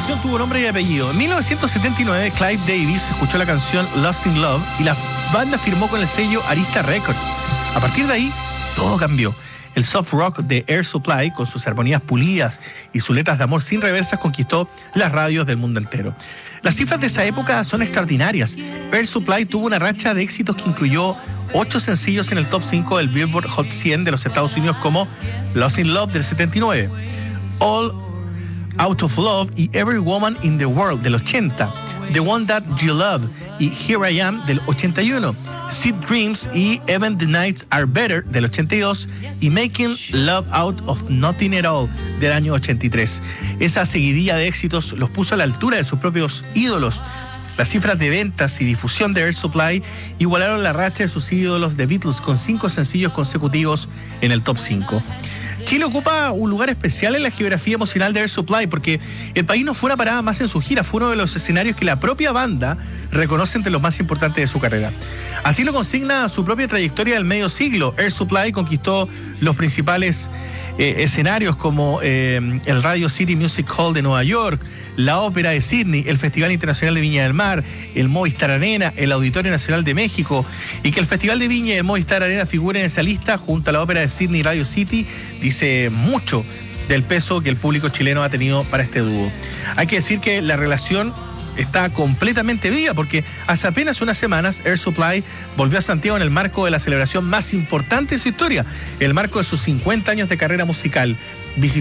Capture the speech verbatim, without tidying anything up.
canción tuvo nombre y apellido. En mil novecientos setenta y nueve, Clive Davis escuchó la canción Lost in Love y la banda firmó con el sello Arista Records. A partir de ahí, todo cambió. El soft rock de Air Supply, con sus armonías pulidas y sus letras de amor sin reversas, conquistó las radios del mundo entero. Las cifras de esa época son extraordinarias. Air Supply tuvo una racha de éxitos que incluyó ocho sencillos en el top cinco del Billboard Hot cien de los Estados Unidos, como Lost in Love del setenta y nueve, All Out of Love y Every Woman in the World del ochenta, The One That You Love y Here I Am del ochenta y uno, Sweet Dreams y Even the Nights Are Better del ochenta y dos y Making Love Out of Nothing at All del año ochenta y tres. Esa seguidilla de éxitos los puso a la altura de sus propios ídolos. Las cifras de ventas y difusión de Air Supply igualaron la racha de sus ídolos The Beatles, con cinco sencillos consecutivos en el top cinco. Chile ocupa un lugar especial en la geografía emocional de Air Supply porque el país no fue una parada más en su gira, fue uno de los escenarios que la propia banda reconoce entre los más importantes de su carrera. Así lo consigna su propia trayectoria del medio siglo. Air Supply conquistó los principales eh, escenarios como eh, el Radio City Music Hall de Nueva York, la Ópera de Sydney, el Festival Internacional de Viña del Mar, el Movistar Arena, el Auditorio Nacional de México, y que el Festival de Viña y el Movistar Arena figuren en esa lista junto a la Ópera de Sydney y Radio City dice mucho del peso que el público chileno ha tenido para este dúo. Hay que decir que la relación está completamente viva porque hace apenas unas semanas Air Supply volvió a Santiago en el marco de la celebración más importante de su historia, el marco de sus cincuenta años de carrera musical. Visitó